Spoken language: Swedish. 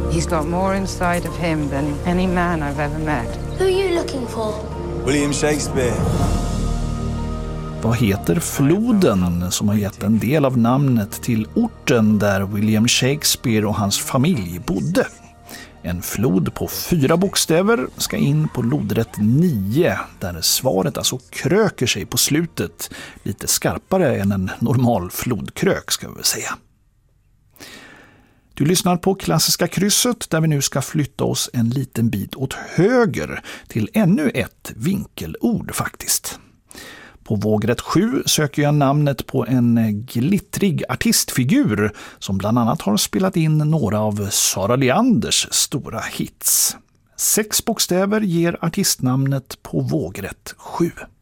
He's got more inside of him than any man I've ever met. Who are you looking for? William Shakespeare. Vad heter floden som har gett en del av namnet till orten där William Shakespeare och hans familj bodde? En flod på 4 bokstäver ska in på lodrätt 9, där svaret alltså kröker sig på slutet, lite skarpare än en normal flodkrök ska vi väl säga. Du lyssnar på Klassiska krysset där vi nu ska flytta oss en liten bit åt höger till ännu ett vinkelord faktiskt. På vågrätt 7 söker jag namnet på en glittrig artistfigur som bland annat har spelat in några av Sara Leanders stora hits. 6 bokstäver ger artistnamnet på vågrätt 7.